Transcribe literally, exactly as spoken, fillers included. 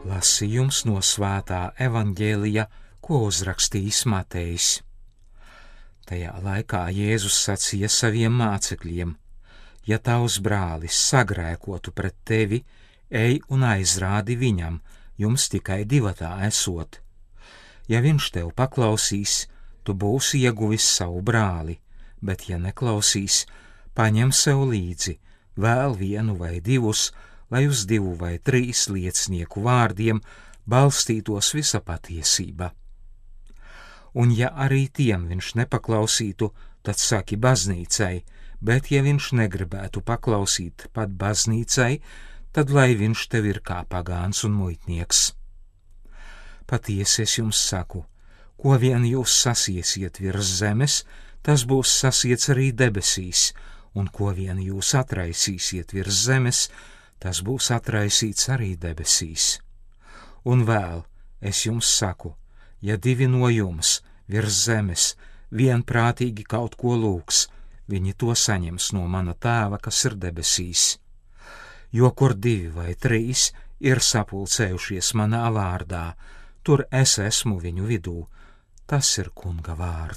Lasījums no Svētā evaņģēlija, ko uzrakstījis Matejs. Tajā laikā Jēzus sacīja saviem mācekļiem: ja tavs brālis sagrēkotu pret tevi, ej un aizrādi viņam, jums tikai divatā esot. Ja viņš tev paklausīs, tu būsi ieguvis savu brāli, bet ja neklausīs, paņem sev līdzi vēl vienu vai divus, lai uz divu vai trīs liecinieku vārdiem balstītos visa patiesība. Un ja arī tiem viņš nepaklausītu, tad saki baznīcai, bet ja viņš negribētu paklausīt pat baznīcai, tad lai viņš tev ir kā pagāns un muitnieks. Patiesi es jums saku, ko vien jūs sasiesiet virs zemes, tas būs sasiets arī debesīs, un ko vien jūs atraisīsiet virs zemes, tas būs atraisīts arī debesīs. Un vēl, es jums saku, ja divi no jums virs zemes vienprātīgi kaut ko lūgs, viņi to saņems no mana tēva, kas ir debesīs. Jo kur divi vai trīs ir sapulcējušies manā vārdā, tur es esmu viņu vidū. Tas ir Kunga vārds.